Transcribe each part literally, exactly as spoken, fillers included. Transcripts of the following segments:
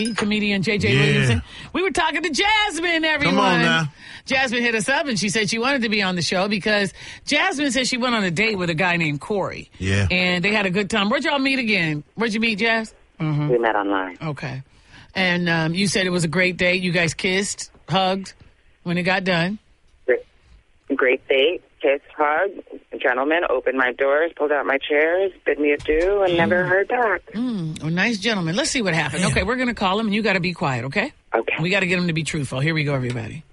Comedian J J Yeah. Williamson. We were talking to Jasmine, everyone. Come on now. Jasmine hit us up and she said she wanted to be on the show because Jasmine said she went on a date with a guy named Corey. Yeah. And they had a good time. Where'd y'all meet again? Where'd you meet, Jazz? Mm-hmm. We met online. Okay. And um, you said it was a great date. You guys kissed, hugged when it got done. Great, great date. Kiss, hug. Gentleman opened my doors, pulled out my chairs, bid me adieu, and mm. never heard back. Mm, a nice gentleman. Let's see what happened. Okay, we're going to call him, and you got to be quiet, okay? Okay. We got to get him to be truthful. Here we go, everybody.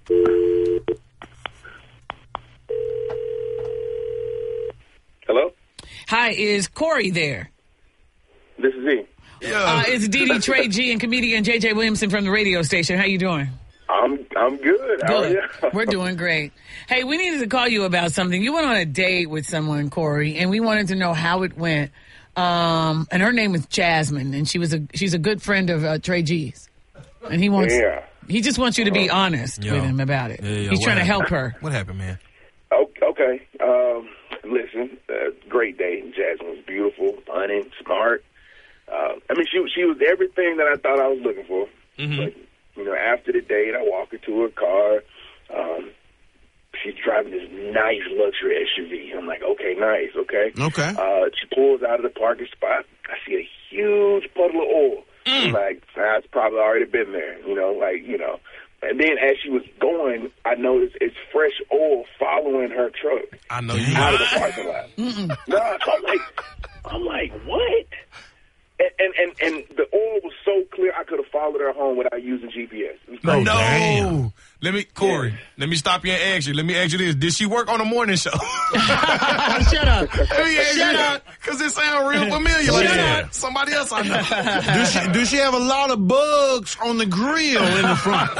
Hello? Hi, is Corey there? This is he. Uh, it's Dee Dee, Trey G, and comedian J J Williamson from the radio station. How you doing? I'm I'm good. How Good. are you? We're doing great. Hey, we needed to call you about something. You went on a date with someone, Corey, and we wanted to know how it went. Um, and her name was Jasmine, and she was a she's a good friend of uh, Trey G's. And he wants Yeah. he just wants you to be honest Yo. with him about it. Yeah, yo, He's what trying to happened? help her. What happened, man? O- Okay. Um, listen, uh, great day. Jasmine was beautiful, funny, smart. Uh, I mean, she she was everything that I thought I was looking for. Mm-hmm. But, you know, after the date, I walk her to her car. Um, she's driving this nice luxury S U V. I'm like, okay, nice, okay. Okay. Uh, she pulls out of the parking spot. I see a huge puddle of oil. Mm. I'm like, ah, it's probably already been there, you know, like, you know. And then as she was going, I noticed it's fresh oil following her truck I know you. out of the parking lot. No, so I'm like, I'm like, what? And, and and and the oil was so clear, I could have followed her home without using G P S. It was No, crazy. damn. let me, Corey. Yeah. Let me stop you and ask you. Let me ask you this: did she work on a morning show? Shut up. Let me ask Shut you up. because it sounds real familiar. Like Shut that. up. Somebody else I know. Do she, do she have a lot of bugs on the grill in the front?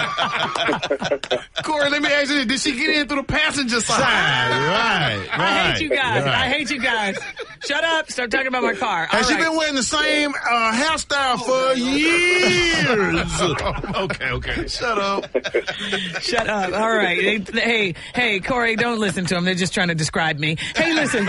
Corey, let me ask you this: did she get in through the passenger side? Right, right. I hate you guys. right. I hate you guys. Shut up. Start talking about my car. All Has she right. been wearing the same uh, hairstyle for years? okay, okay. Shut up. Shut up. All right. Hey, hey, hey, Corey, don't listen to him. They're just trying to describe me. Hey, listen.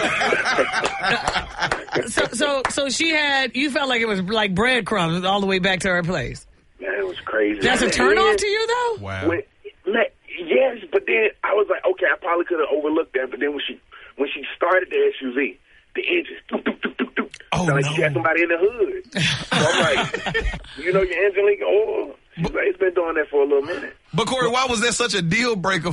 so, so, so she had, you felt like it was like breadcrumbs all the way back to her place. Man, it was crazy. That's a Man, turn off man, to you, though? Wow. When, man, yes, but then I was like, okay, I probably could have overlooked that. But then when she when she started the S U V, the engine, doop, doop, doop, doop, doop, Oh, sounded like no. she had somebody in the hood. So I'm like, you know, your engine leak. Oh, she's like, it's been doing that for a little minute. But Corey, why was that such a deal breaker